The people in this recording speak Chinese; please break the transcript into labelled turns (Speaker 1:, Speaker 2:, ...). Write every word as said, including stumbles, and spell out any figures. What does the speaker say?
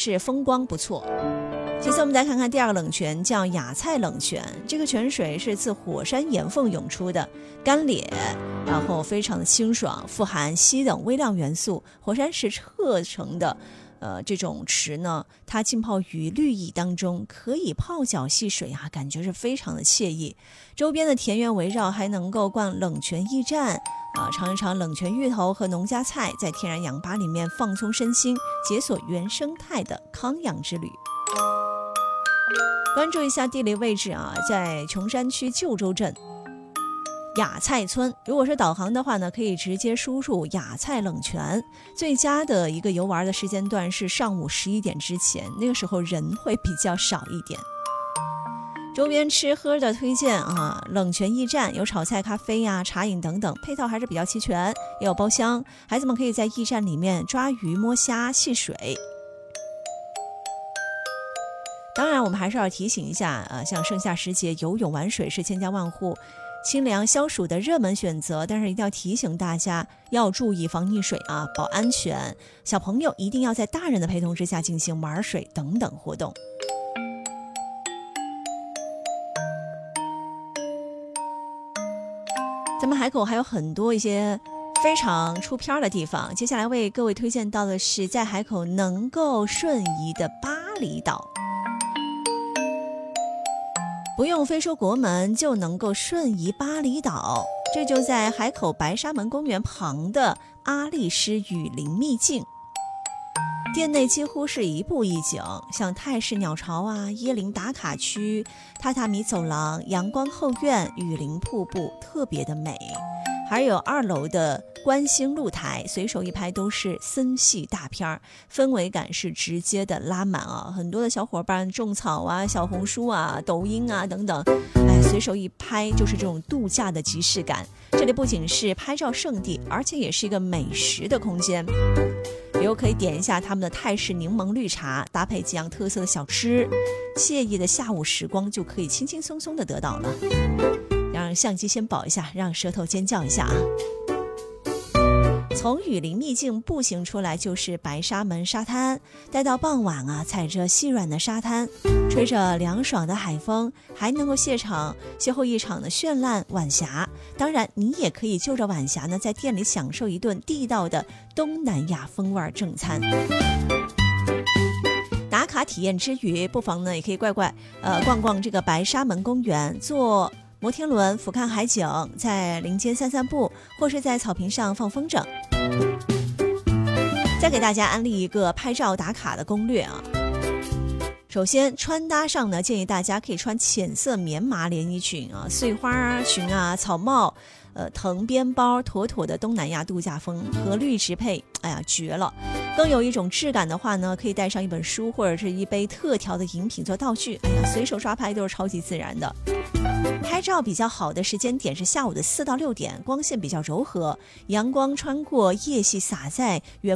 Speaker 1: 是风光不错。其次我们再看看第二个冷泉，叫雅菜冷泉。这个泉水是自火山岩缝涌出的，干冽，然后非常的清爽，富含硒等微量元素。火山石刻成的呃，这种池呢，它浸泡于绿意当中，可以泡脚戏水啊，感觉是非常的惬意。周边的田园围绕，还能够逛冷泉驿站啊，尝一尝冷泉芋头和农家菜，在天然氧吧里面放松身心，解锁原生态的康养之旅。关注一下地理位置啊，在琼山区旧州镇雅菜村。如果是导航的话呢，可以直接输入雅菜冷泉。最佳的一个游玩的时间段是上午十一点之前，那个时候人会比较少一点。周边吃喝的推荐啊，冷泉驿站有炒菜、咖啡呀、啊、茶饮等等，配套还是比较齐全，也有包厢，孩子们可以在驿站里面抓鱼、摸虾、戏水。当然我们还是要提醒一下呃，像盛夏时节游泳玩水是千家万户清凉消暑的热门选择，但是一定要提醒大家要注意防溺水啊，保安全。小朋友一定要在大人的陪同之下进行玩水等等活动。咱们海口还有很多一些非常出片的地方，接下来为各位推荐到的是在海口能够瞬移的巴厘岛。不用飞出国门就能够瞬移巴厘岛，这就在海口白沙门公园旁的阿丽诗雨林秘境。店内几乎是一步一景，像泰式鸟巢啊、椰林打卡区、榻榻米走廊、阳光后院、雨林瀑布，特别的美。还有二楼的观星露台，随手一拍都是森系大片，氛围感是直接的拉满啊！很多的小伙伴种草啊、小红书啊、抖音啊等等，哎，随手一拍就是这种度假的即视感。这里不仅是拍照圣地，而且也是一个美食的空间。比如可以点一下他们的泰式柠檬绿茶，搭配几样特色的小吃，惬意的下午时光就可以轻轻松松的得到了。让相机先保一下，让舌头尖叫一下啊！从雨林秘境步行出来就是白沙门沙滩，待到傍晚啊，踩着细软的沙滩，吹着凉爽的海风，还能够邂场邂逅一场的绚烂晚霞。当然你也可以就着晚霞呢，在店里享受一顿地道的东南亚风味正餐。打卡体验之余，不妨呢也可以怪怪呃逛逛这个白沙门公园，坐摩天轮俯瞰海景，在林间散散步，或是在草坪上放风筝。再给大家安利一个拍照打卡的攻略啊。首先穿搭上呢，建议大家可以穿浅色棉麻连衣裙啊、碎花裙啊、草帽、呃藤编包，妥妥的东南亚度假风，和绿植配，哎呀绝了！更有一种质感的话呢，可以带上一本书或者是一杯特调的饮品做道具，哎呀，随手抓拍都是超级自然的。拍照比较好的时间点是下午的四到六点，光线比较柔和，阳光穿过叶隙洒在原